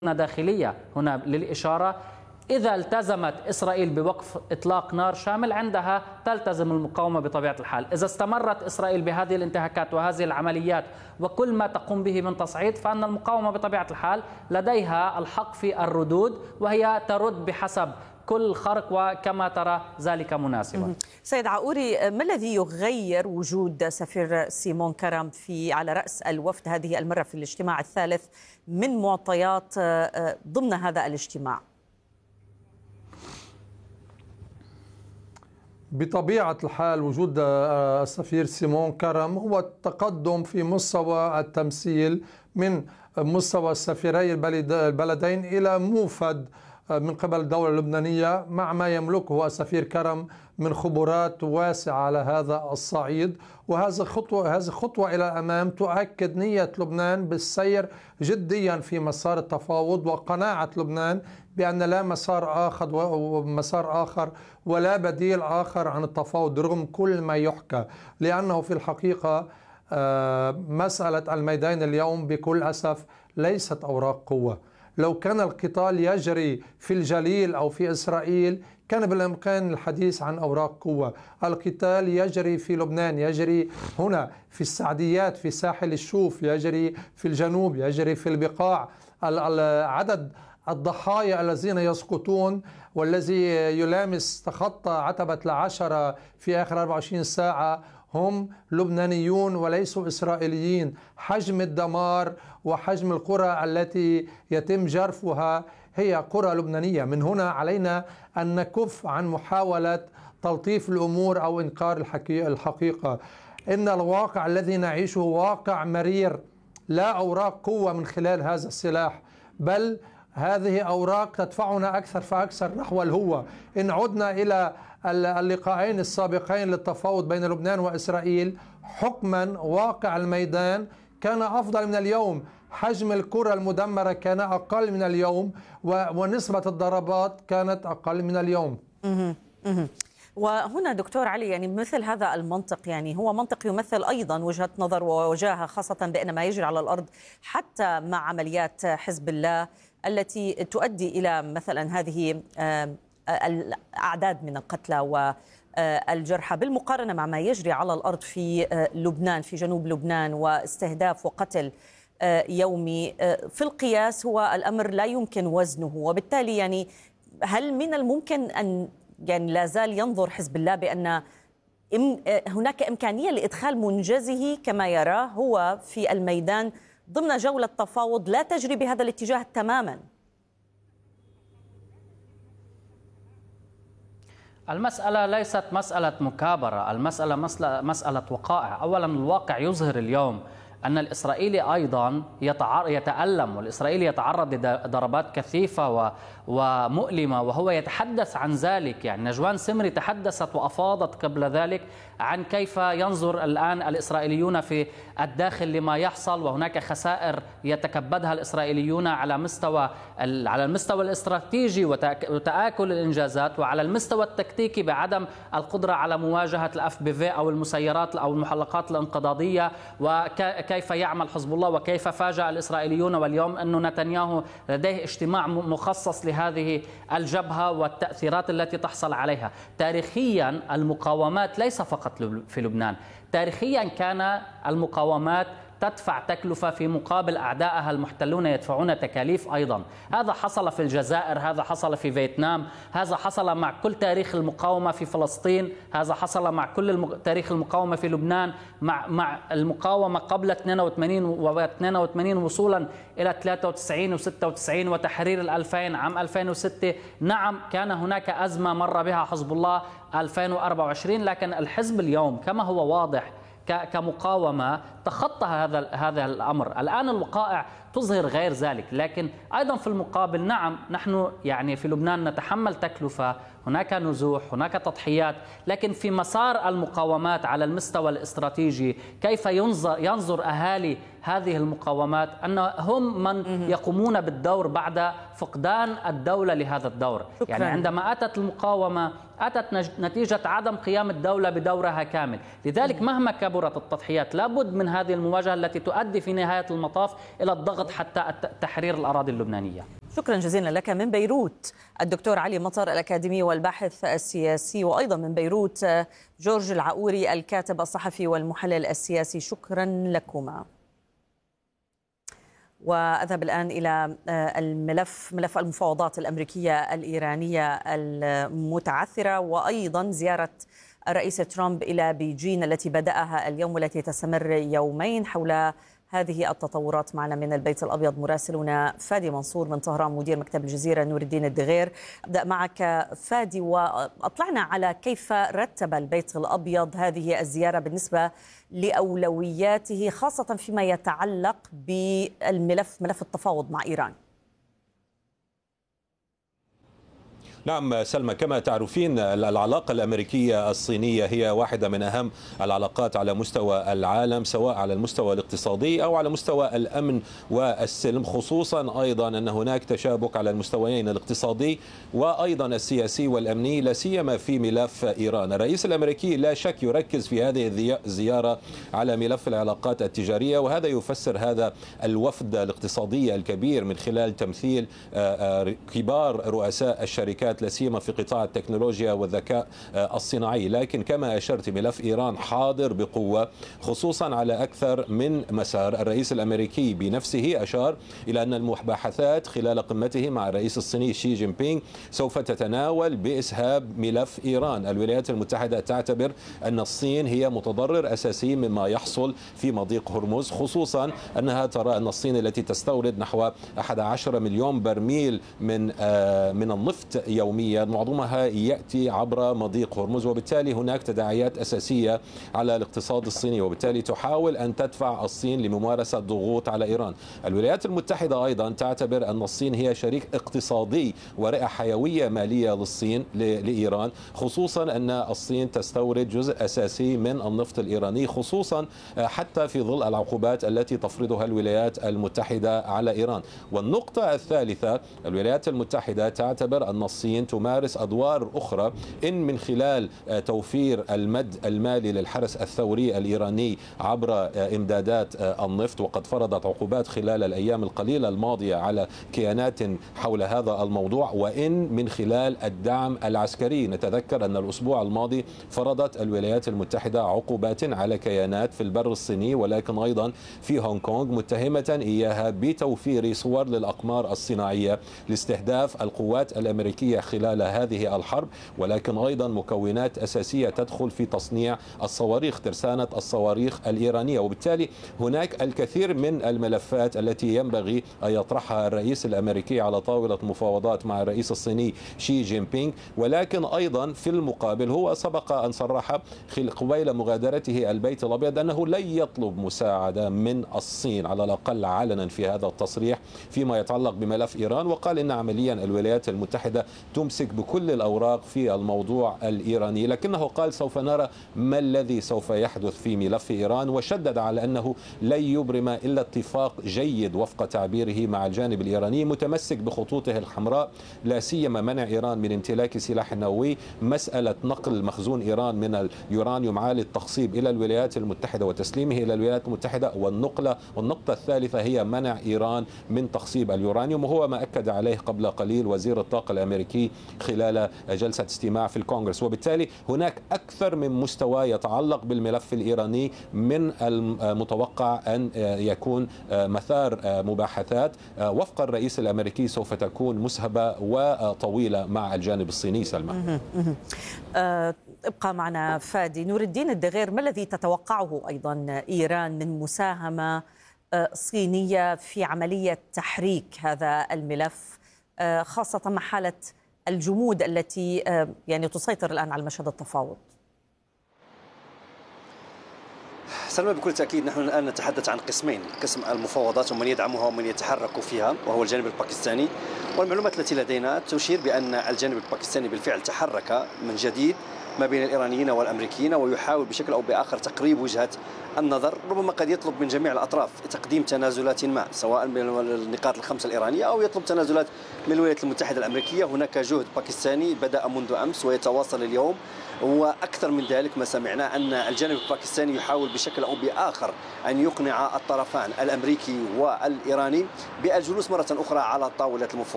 داخلية هنا للإشارة. إذا التزمت إسرائيل بوقف إطلاق نار شامل عندها تلتزم المقاومة بطبيعة الحال. إذا استمرت إسرائيل بهذه الانتهاكات وهذه العمليات وكل ما تقوم به من تصعيد، فإن المقاومة بطبيعة الحال لديها الحق في الردود، وهي ترد بحسب كل خرق وكما ترى ذلك مناسبا. سيد عقوري، ما الذي يغير وجود سفير سيمون كرم على رأس الوفد هذه المرة في الاجتماع الثالث من معطيات ضمن هذا الاجتماع؟ بطبيعة الحال وجود السفير سيمون كرم هو التقدم في مستوى التمثيل من مستوى السفيري البلدين إلى موفد من قبل الدولة اللبنانية، مع ما يملكه السفير كرم من خبرات واسعة على هذا الصعيد. وهذه خطوة إلى الأمام تؤكد نية لبنان بالسير جديا في مسار التفاوض، وقناعة لبنان بأن لا مسار آخر ولا بديل آخر عن التفاوض رغم كل ما يحكى. لأنه في الحقيقة مسألة الميدان اليوم بكل أسف ليست أوراق قوة. لو كان القتال يجري في الجليل أو في إسرائيل كان بالإمكان الحديث عن أوراق قوة. القتال يجري في لبنان، يجري هنا في السعديات، في ساحل الشوف، يجري في الجنوب، يجري في البقاع. عدد الضحايا الذين يسقطون والذي يلامس تخطى عتبة 10 في آخر 24 ساعة هم لبنانيون وليسوا إسرائيليين. حجم الدمار وحجم القرى التي يتم جرفها هي قرى لبنانية. من هنا علينا أن نكف عن محاولة تلطيف الأمور أو إنكار الحقيقة. إن الواقع الذي نعيشه واقع مرير، لا أوراق قوة من خلال هذا السلاح، بل هذه أوراق تدفعنا أكثر فأكثر نحو الهوة. إن عدنا إلى اللقاءين السابقين للتفاوض بين لبنان وإسرائيل، حكما واقع الميدان كان أفضل من اليوم، حجم الكرة المدمرة كان أقل من اليوم، ونسبة الضربات كانت أقل من اليوم. وهنا دكتور علي، يعني مثل هذا المنطق يعني هو منطق يمثل أيضا وجهة نظر ووجاهة، خاصة بأن ما يجري على الأرض حتى مع عمليات حزب الله التي تؤدي إلى مثلا هذه الأعداد من القتلى والجرحى، بالمقارنة مع ما يجري على الأرض في لبنان، في جنوب لبنان، واستهداف وقتل يومي. في القياس هو الأمر لا يمكن وزنه، وبالتالي يعني هل من الممكن أن يعني لا زال ينظر حزب الله بأن هناك إمكانية لإدخال منجزه كما يراه هو في الميدان ضمن جولة تفاوض لا تجري بهذا الاتجاه تماما؟ المسألة ليست مسألة مكابرة، المسألة مسألة وقائع. أولا الواقع يظهر اليوم أن الإسرائيلي أيضا يتألم، والإسرائيلي يتعرض لضربات كثيفة ومؤلمة، وهو يتحدث عن ذلك. يعني نجوان سمري تحدثت وأفاضت قبل ذلك عن كيف ينظر الآن الإسرائيليون في الداخل لما يحصل، وهناك خسائر يتكبدها الإسرائيليون على المستوى الاستراتيجي وتآكل الإنجازات، وعلى المستوى التكتيكي بعدم القدرة على مواجهة الFPV أو المسيرات أو المحلقات الانقضاضية، وكيف يعمل حزب الله، وكيف فاجأ الإسرائيليون. واليوم أن نتنياهو لديه اجتماع مخصص لهذه الجبهة والتأثيرات التي تحصل عليها. تاريخيا المقاومات ليس فقط في لبنان، تاريخيا كان المقاومات تدفع تكلفة في مقابل أعدائها المحتلون يدفعون تكاليف أيضا. هذا حصل في الجزائر، هذا حصل في فيتنام، هذا حصل مع كل تاريخ المقاومة في فلسطين، هذا حصل مع كل تاريخ المقاومة في لبنان، مع المقاومة قبل 82 وصولا إلى 93 و96 وتحرير 2000 عام 2006. نعم كان هناك أزمة مر بها حزب الله 2024، لكن الحزب اليوم كما هو واضح كمقاومة تخطى هذا الأمر. الآن الوقائع تظهر غير ذلك، لكن أيضا في المقابل نعم نحن يعني في لبنان نتحمل تكلفة، هناك نزوح، هناك تضحيات، لكن في مسار المقاومات على المستوى الاستراتيجي كيف ينظر أهالي هذه المقاومات أن هم من يقومون بالدور بعد فقدان الدولة لهذا الدور. يعني عندما أتت المقاومة أتت نتيجة عدم قيام الدولة بدورها كامل. لذلك مهما كبرت التضحيات لابد من هذه المواجهة التي تؤدي في نهاية المطاف إلى الضغط حتى تحرير الأراضي اللبنانية. شكرا جزيلا لك. من بيروت الدكتور علي مطر الأكاديمي والباحث السياسي، وأيضا من بيروت جورج العقوري الكاتب الصحفي والمحلل السياسي. شكرا لكما. وأذهب الآن إلى ملف المفاوضات الأمريكية الإيرانية المتعثرة، وأيضا زيارة الرئيس ترامب إلى بيجين التي بدأها اليوم والتي تستمر يومين. حول هذه التطورات معنا من البيت الأبيض مراسلنا فادي منصور من طهران، مدير مكتب الجزيرة نور الدين الدغير. أبدأ معك فادي، وأطلعنا على كيف رتب البيت الأبيض هذه الزيارة بالنسبة لأولوياته، خاصة فيما يتعلق ملف التفاوض مع إيران. نعم سلمى، كما تعرفين العلاقة الأمريكية الصينية هي واحدة من أهم العلاقات على مستوى العالم، سواء على المستوى الاقتصادي أو على مستوى الأمن والسلم، خصوصا أيضا أن هناك تشابك على المستويين الاقتصادي وأيضا السياسي والأمني، لا سيما في ملف إيران. الرئيس الأمريكي لا شك يركز في هذه الزيارة على ملف العلاقات التجارية، وهذا يفسر هذا الوفد الاقتصادي الكبير من خلال تمثيل كبار رؤساء الشركات لا سيما في قطاع التكنولوجيا والذكاء الصناعي. لكن كما أشرت ملف إيران حاضر بقوة، خصوصا على أكثر من مسار. الرئيس الأمريكي بنفسه أشار إلى أن المباحثات خلال قمته مع الرئيس الصيني شي جين بينغ سوف تتناول بإسهاب ملف إيران. الولايات المتحدة تعتبر أن الصين هي متضرر أساسي مما يحصل في مضيق هرمز، خصوصا أنها ترى أن الصين التي تستورد نحو 11 مليون برميل من النفط يوميا، معظمها يأتي عبر مضيق هرمز، وبالتالي هناك تداعيات أساسية على الاقتصاد الصيني، وبالتالي تحاول أن تدفع الصين لممارسة ضغوط على إيران. الولايات المتحدة أيضا تعتبر أن الصين هي شريك اقتصادي ورئة حيوية مالية للصين لإيران، خصوصا أن الصين تستورد جزء أساسي من النفط الإيراني، خصوصا حتى في ظل العقوبات التي تفرضها الولايات المتحدة على إيران. والنقطة الثالثة، الولايات المتحدة تعتبر أن الصين تمارس أدوار أخرى، إن من خلال توفير المد المالي للحرس الثوري الإيراني عبر إمدادات النفط، وقد فرضت عقوبات خلال الأيام القليلة الماضية على كيانات حول هذا الموضوع، وإن من خلال الدعم العسكري. نتذكر أن الأسبوع الماضي فرضت الولايات المتحدة عقوبات على كيانات في البر الصيني ولكن أيضا في هونغ كونغ، متهمة إياها بتوفير صور للأقمار الصناعية لاستهداف القوات الأمريكية خلال هذه الحرب، ولكن أيضا مكونات أساسية تدخل في تصنيع الصواريخ، ترسانة الصواريخ الإيرانية. وبالتالي هناك الكثير من الملفات التي ينبغي أن يطرحها الرئيس الأمريكي على طاولة مفاوضات مع الرئيس الصيني شي جين بينغ. ولكن أيضا في المقابل هو سبق أن صرح قبيل مغادرته البيت الأبيض أنه لن يطلب مساعدة من الصين، على الأقل علنا في هذا التصريح، فيما يتعلق بملف إيران، وقال إن عمليا الولايات المتحدة تمسك بكل الأوراق في الموضوع الإيراني. لكنه قال سوف نرى ما الذي سوف يحدث في ملف إيران، وشدد على أنه لن يبرم إلا اتفاق جيد وفق تعبيره مع الجانب الإيراني، متمسك بخطوطه الحمراء، لا سيما منع إيران من امتلاك سلاح نووي، مسألة نقل مخزون إيران من اليورانيوم عالي التخصيب إلى الولايات المتحدة وتسليمه إلى الولايات المتحدة، والنقطة الثالثة هي منع إيران من تخصيب اليورانيوم، وهو ما أكد عليه قبل قليل وزير الطاقة الأمريكي خلال جلسة استماع في الكونغرس. وبالتالي هناك أكثر من مستوى يتعلق بالملف الإيراني من المتوقع أن يكون مثار مباحثات وفق الرئيس الأمريكي سوف تكون مسهبة وطويلة مع الجانب الصيني. سلمى، ابقى معنا فادي. نور الدين الدغير، ما الذي تتوقعه أيضا إيران من مساهمة صينية في عملية تحريك هذا الملف، خاصة مع حالة الجمود التي يعني تسيطر الآن على مشهد التفاوض؟ سلمى، بكل تأكيد نحن الآن نتحدث عن قسمين، قسم المفاوضات ومن يدعمها ومن يتحرك فيها وهو الجانب الباكستاني، والمعلومات التي لدينا تشير بأن الجانب الباكستاني بالفعل تحرك من جديد ما بين الإيرانيين والأمريكيين، ويحاول بشكل أو بآخر تقريب وجهة النظر. ربما قد يطلب من جميع الأطراف تقديم تنازلات ما، سواء من النقاط الخمسة الإيرانية أو يطلب تنازلات من الولايات المتحدة الأمريكية. هناك جهد باكستاني بدأ منذ أمس ويتواصل اليوم، وأكثر من ذلك ما سمعنا أن الجانب الباكستاني يحاول بشكل أو بآخر أن يقنع الطرفان الأمريكي والإيراني بالجلوس مرة أخرى على طاولة المفاوضات.